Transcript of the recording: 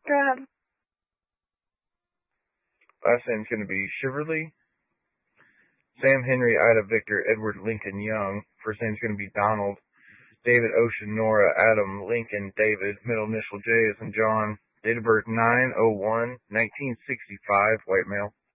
Go ahead. Last name's going to be Shiverly. Sam Henry, Ida Victor, Edward Lincoln Young. First name's going to be Donald. David Ocean, Nora, Adam, Lincoln, David. Middle initial J as in John. Date of birth 9/01/1965, white male.